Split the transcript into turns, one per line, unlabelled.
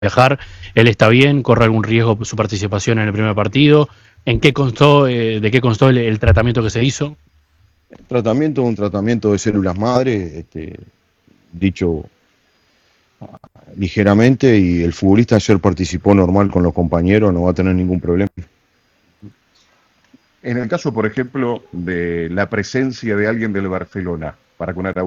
viajar. Él está bien, corre algún riesgo su participación en el primer partido. ¿En qué constó, de qué constó el tratamiento que se hizo?
Tratamiento, un tratamiento de células madre, dicho ligeramente, y el futbolista ayer participó normal con los compañeros, no va a tener ningún problema.
En el caso, por ejemplo, de la presencia de alguien del Barcelona para con Araujo,